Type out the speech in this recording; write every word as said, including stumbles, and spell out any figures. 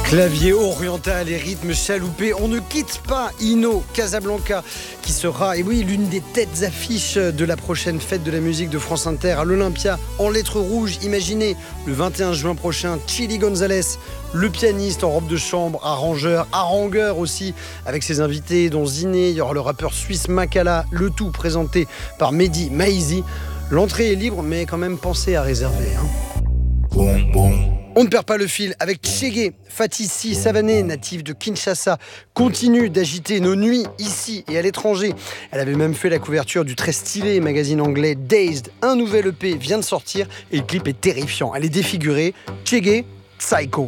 Clavier oriental et rythme chaloupé, on ne quitte pas Ino Casablanca qui sera, et oui, l'une des têtes affiches de la prochaine fête de la musique de France Inter à l'Olympia en lettres rouges. Imaginez le vingt et un juin prochain, Chili Gonzalez, le pianiste en robe de chambre, arrangeur, harangueur aussi, avec ses invités dont Ziné, il y aura le rappeur suisse Makala, le tout présenté par Mehdi Maizi. L'entrée est libre, mais quand même pensez à réserver. Hein. Bon, bon. On ne perd pas le fil avec Tchégué. Fatissi Savané, native de Kinshasa, continue d'agiter nos nuits ici et à l'étranger. Elle avait même fait la couverture du très stylé magazine anglais Dazed. Un nouvel E P vient de sortir et le clip est terrifiant. Elle est défigurée. Tchégué, Psycho.